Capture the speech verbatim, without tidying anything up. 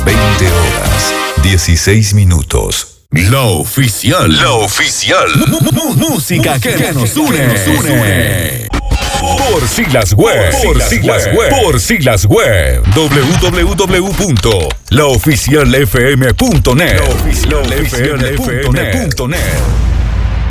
veinte horas, dieciséis minutos. La oficial. La oficial. Música que, que nos une. Nos une. Por Siglas Web. Por Siglas Web. Por Siglas Web. doble u doble u doble u punto la oficial f m punto net. la oficial f m punto net.